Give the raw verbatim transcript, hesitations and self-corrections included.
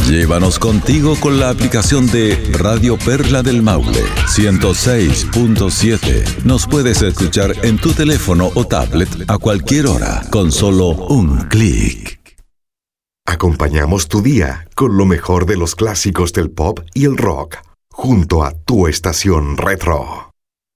Llévanos contigo con la aplicación de Radio Perla del Maule ciento seis punto siete. Nos puedes escuchar en tu teléfono o tablet a cualquier hora con solo un clic. Acompañamos tu día con lo mejor de los clásicos del pop y el rock, junto a tu estación retro.